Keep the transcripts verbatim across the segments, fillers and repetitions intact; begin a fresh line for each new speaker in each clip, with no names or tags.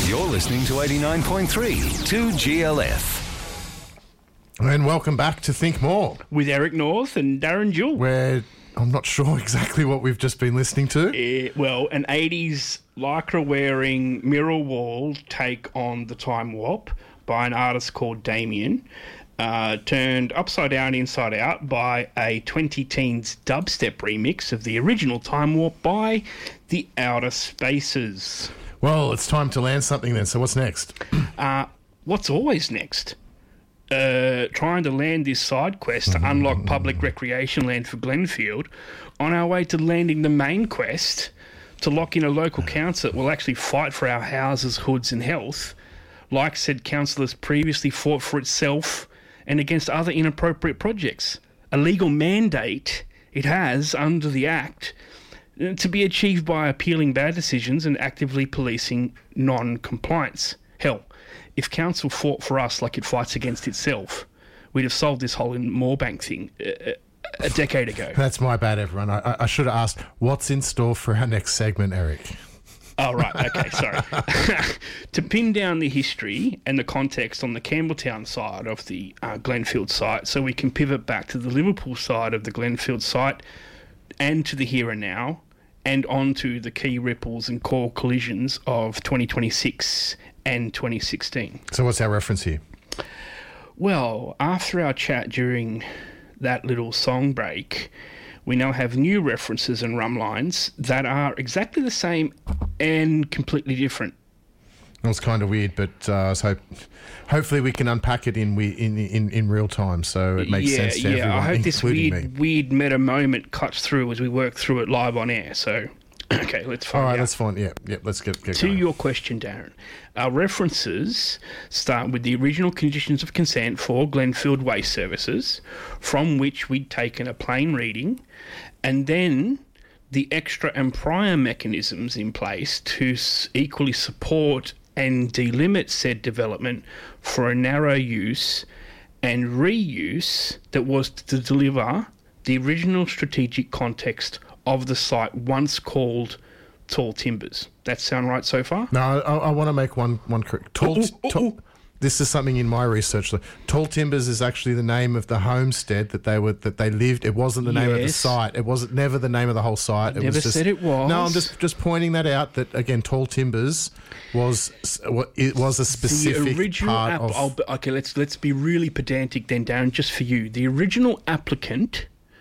You're listening to eighty-nine point three two G L F.
And welcome back to Think More.
With Eric North and Darren Jewell.
Where I'm not sure exactly what we've just been listening to.
Uh, well, an eighties lycra-wearing mirror wall take on the Time Warp by an artist called Damien, uh, turned upside down, inside out by a twenty teens dubstep remix of the original Time Warp by the Outer Spaces.
Well, it's time to land something then. So what's next?
Uh, what's always next? Uh, trying to land this side quest to unlock public recreation land for Glenfield, on our way to landing the main quest to lock in a local council that will actually fight for our houses, hoods and health, like said councillors previously fought for itself and against other inappropriate projects. A legal mandate it has under the Act to be achieved by appealing bad decisions and actively policing non-compliance. Hell, if council fought for us like it fights against itself, we'd have solved this whole Moorebank thing a, a decade ago.
That's my bad, everyone. I, I should have asked, what's in store for our next segment, Eric?
Oh, right. Okay, sorry. To pin down the history and the context on the Campbelltown side of the uh, Glenfield site, so we can pivot back to the Liverpool side of the Glenfield site and to the here and now, and on to the key ripples and core collisions of twenty twenty-six and twenty sixteen.
So what's our reference here?
Well, after our chat during that little song break, we now have new references and rum lines that are exactly the same and completely different.
It was kind of weird, but uh, so hopefully we can unpack it in we in in, in real time, so it makes
yeah,
sense to
yeah.
everyone,
I hope this
including
weird,
me.
weird meta moment cuts through as we work through it live on air. So, okay, let's find
All right,
out.
let's find. Yeah, yeah. Let's get, get
To
going.
your question, Darren, our references start with the original conditions of consent for Glenfield Waste Services, from which we'd taken a plain reading, and then the extra and prior mechanisms in place to s- equally support and delimit said development for a narrow use and reuse that was to deliver the original strategic context of the site once called Tall Timbers. That sound right so far?
No, I, I want to make one one correct. Tall,
Ooh, ooh,
tall-
ooh.
This is something in my research. Tall Timbers is actually the name of the homestead that they were that they lived. It wasn't the name of the
Yes.
site. It wasn't never the name of the whole site. It
Never
was just,
said it was.
No, I'm just just pointing that out. That again, Tall Timbers was it was a specific
the original
part
app-
of.
I'll be- okay, let's let's be really pedantic then, Darren, just for you. The original applicant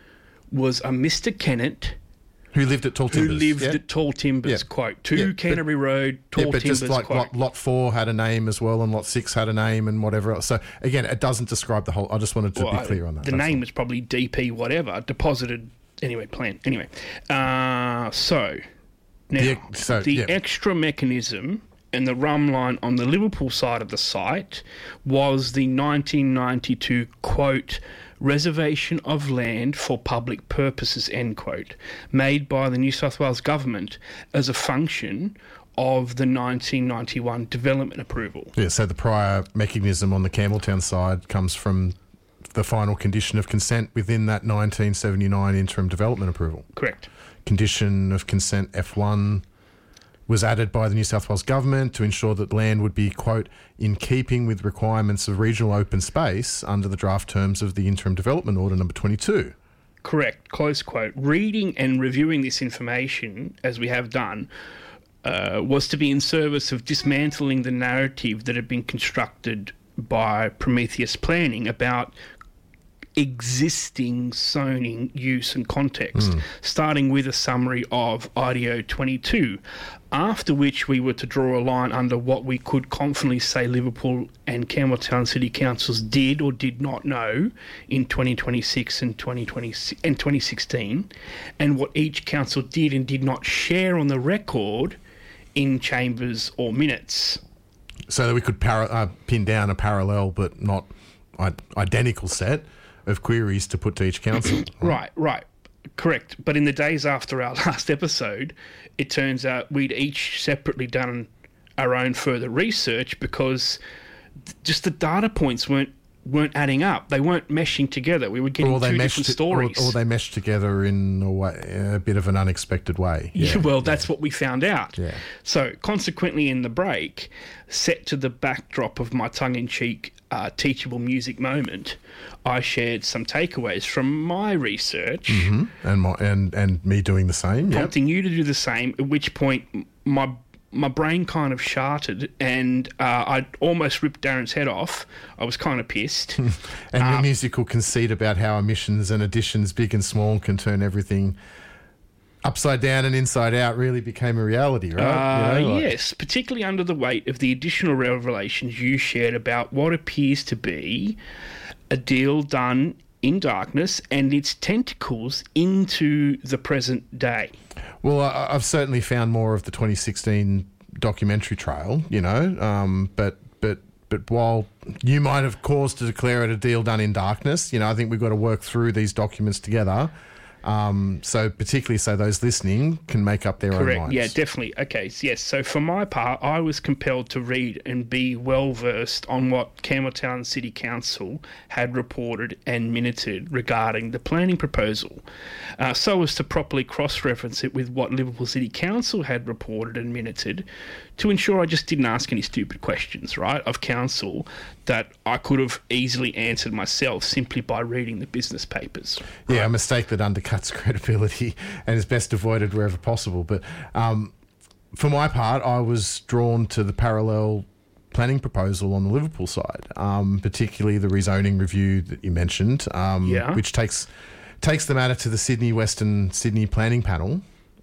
was a Mister Kennett
Who lived at Tall
who
Timbers?
lived
yeah?
at Tall Timbers,
Yeah.
quote, two
Yeah, but-
Canterbury Road, Tall
Yeah, but
Timbers,
just like
quote.
lot, lot four had a name as well, and lot six had a name, and whatever else. So again, it doesn't describe the whole. I just wanted to
Well,
be clear on that.
The
That's
name
all.
was probably D P whatever, deposited, anyway, plan. Anyway, uh, so, now,
The ex- so,
the
yeah.
extra mechanism and the rum line on the Liverpool side of the site was the nineteen ninety-two, quote, reservation of land for public purposes, end quote, made by the New South Wales government as a function of the nineteen ninety-one development approval.
Yeah, so the prior mechanism on the Campbelltown side comes from the final condition of consent within that nineteen seventy-nine interim development approval.
Correct.
Condition of consent F one was added by the New South Wales government to ensure that land would be, quote, in keeping with requirements of regional open space under the draft terms of the interim development order number twenty-two.
Correct, close quote. Reading and reviewing this information, as we have done, uh, was to be in service of dismantling the narrative that had been constructed by Prometheus Planning about existing zoning use and context,
Mm.
starting with a summary of I D O twenty-two, after which we were to draw a line under what we could confidently say Liverpool and Campbelltown City Councils did or did not know in twenty twenty-six and twenty twenty and twenty sixteen, and what each council did and did not share on the record in chambers or minutes.
So that we could para- uh, pin down a parallel but not I- identical set of queries to put to each council.
Right, right. Correct. But in the days after our last episode, it turns out we'd each separately done our own further research because th- just the data points weren't weren't adding up. They weren't meshing together. We were getting
or they
two
meshed
different
it-
stories.
Or, or they meshed together in a, way, a bit of an unexpected way.
Yeah, well, that's what we found out.
Yeah.
So, consequently, in the break, set to the backdrop of my tongue-in-cheek uh, teachable music moment, I shared some takeaways from my research,
Mm-hmm. and my, and and me doing the same. Yep.
prompting you to do the same. At which point, my my brain kind of sharted, and uh, I almost ripped Darren's head off. I was kind of pissed.
And your musical conceit about how omissions and additions, big and small, can turn everything upside down and inside out really became a reality, right?
Uh,
You know, like-
yes, particularly under the weight of the additional revelations you shared about what appears to be a deal done in darkness and its tentacles into the present day.
Well, I, I've certainly found more of the twenty sixteen documentary trail, you know, um, but but but while you might have cause to declare it a deal done in darkness, you know, I think we've got to work through these documents together. Um, so particularly so those listening can make up their own
Correct.
minds.
Yeah, definitely. Okay. so Yes. So for my part, I was compelled to read and be well versed on what Campbelltown City Council had reported and minuted regarding the planning proposal, uh, so as to properly cross-reference it with what Liverpool City Council had reported and minuted, to ensure I just didn't ask any stupid questions, right, of council that I could have easily answered myself simply by reading the business papers.
Yeah, a mistake that undercuts credibility and is best avoided wherever possible. But um, for my part, I was drawn to the parallel planning proposal on the Liverpool side, um, particularly the rezoning review that you mentioned, um,
Yeah.
which takes takes the matter to the Sydney Western Sydney Planning Panel,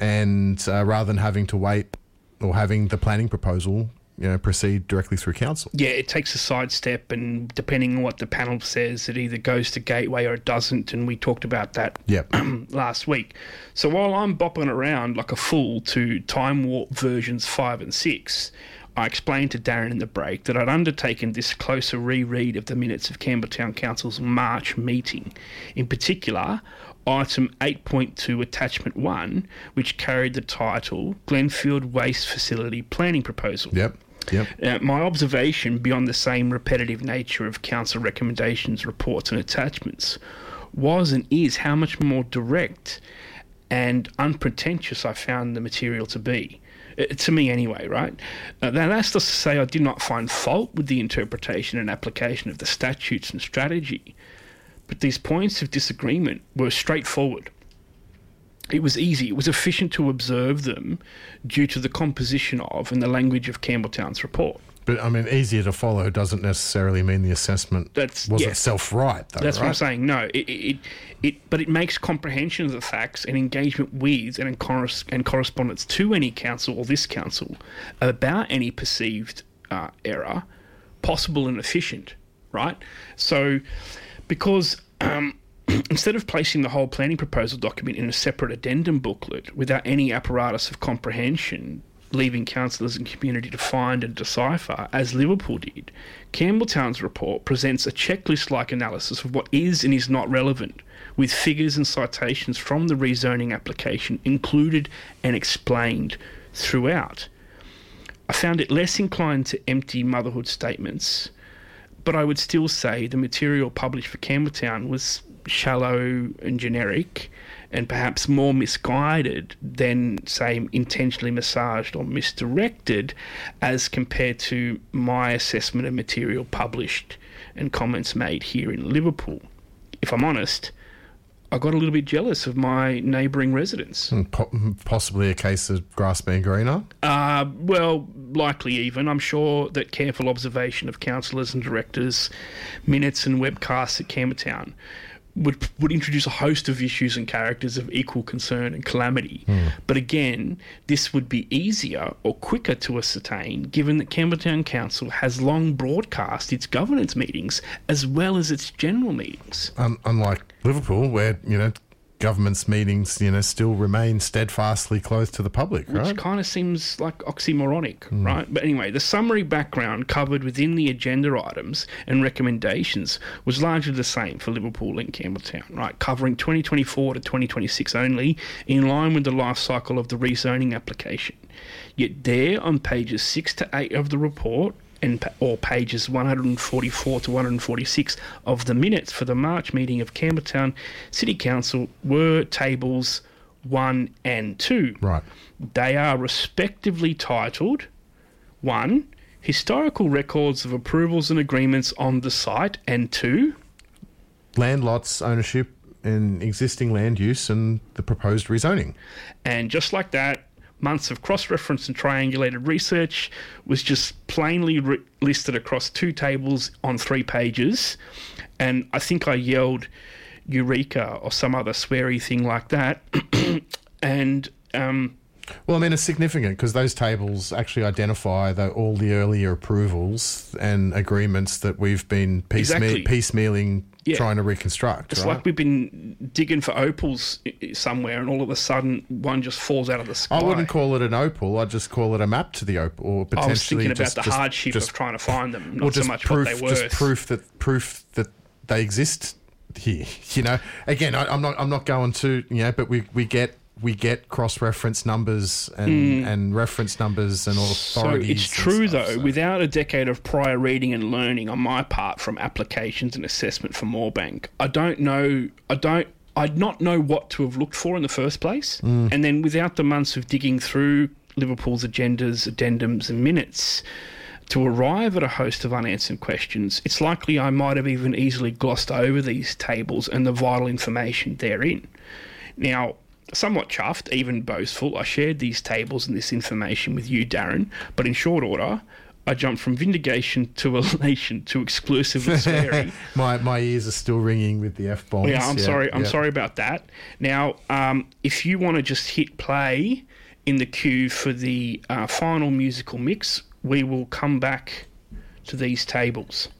and uh, rather than having to wait or having the planning proposal, you know, proceed directly through council.
Yeah, it takes a sidestep, and depending on what the panel says, it either goes to Gateway or it doesn't, and we talked about that
Yep.
last week. So while I'm bopping around like a fool to Time Warp versions five and six, I explained to Darren in the break that I'd undertaken this closer reread of the minutes of Campbelltown Council's March meeting. In particular, Item eight point two Attachment one, which carried the title Glenfield Waste Facility Planning Proposal.
Yep. Yep.
Uh, my observation, beyond the same repetitive nature of council recommendations, reports and attachments, was and is how much more direct and unpretentious I found the material to be. Uh, to me anyway, right? Uh, now, that's not to say I did not find fault with the interpretation and application of the statutes and strategy, but these points of disagreement were straightforward. It was easy, it was efficient to observe them due to the composition of and the language of Campbelltown's report.
But I mean, easier to follow doesn't necessarily mean the assessment
That's-
was
yeah.
itself right, though.
That's
right?
what I'm saying. No, it, it, it, it, but it makes comprehension of the facts and engagement with and, in corres- and correspondence to any council or this council about any perceived uh, error possible and efficient, right? So, because um, instead of placing the whole planning proposal document in a separate addendum booklet without any apparatus of comprehension, leaving councillors and community to find and decipher, as Liverpool did, Campbelltown's report presents a checklist-like analysis of what is and is not relevant, with figures and citations from the rezoning application included and explained throughout. I found it less inclined to empty motherhood statements, but I would still say the material published for Campbelltown was shallow and generic, and perhaps more misguided than, say, intentionally massaged or misdirected as compared to my assessment of material published and comments made here in Liverpool. If I'm honest, I got a little bit jealous of my neighbouring residents.
And po- possibly a case of grass being greener.
Uh, well, likely even. I'm sure that careful observation of councillors and directors' minutes and webcasts at Campbelltown would would introduce a host of issues and characters of equal concern and calamity. Mm. But again, this would be easier or quicker to ascertain, given that Campbelltown Council has long broadcast its governance meetings as well as its general meetings.
Um, unlike Liverpool, where, you know, government's meetings, you know, still remain steadfastly closed to the public, right?
Which kind of seems like oxymoronic, mm. right? But anyway, the summary background covered within the agenda items and recommendations was largely the same for Liverpool and Campbelltown, right? Covering twenty twenty-four to twenty twenty-six only, in line with the life cycle of the rezoning application. Yet there, on pages six to eight of the report, and pa- or pages one forty-four to one forty-six of the minutes for the March meeting of Campbelltown City Council were tables one and two.
Right.
They are respectively titled one, historical records of approvals and agreements on the site, and two,
land lots, ownership and existing land use and the proposed rezoning.
And just like that, months of cross-reference and triangulated research was just plainly re- listed across two tables on three pages. And I think I yelled Eureka or some other sweary thing like that. and um,
Well, I mean, it's significant because those tables actually identify the, all the earlier approvals and agreements that we've been pieceme-
Exactly.
piecemealing,
Yeah.
trying to reconstruct.
it's
right?
like we've been digging for opals i- i- somewhere, and all of a sudden one just falls out of the sky.
I wouldn't call it an opal. I'd just call it a map to the opal, or potentially
I was thinking about
just,
the
just,
hardship
just,
of trying to find them,
or
not so
just
much
proof,
what they were.
just proof that proof that they exist here. You know, again, I, I'm not I'm not going to you know, but we we get. We get cross-reference numbers and, and reference numbers and
So
authorities.
it's
and
true,
stuff,
though,
so.
without a decade of prior reading and learning on my part from applications and assessment for Moorebank, I don't know, I don't, I'd not know what to have looked for in the first place.
Mm.
And then without the months of digging through Liverpool's agendas, addendums and minutes to arrive at a host of unanswered questions, it's likely I might have even easily glossed over these tables and the vital information therein. Now, somewhat chuffed, even boastful, I shared these tables and this information with you, Darren, but in short order, I jumped from vindication to elation to exclusively swearing.
my my ears are still ringing with the F bombs.
Yeah, I'm sorry. I'm sorry about that. Now, um, if you want to just hit play in the queue for the uh, final musical mix, we will come back to these tables.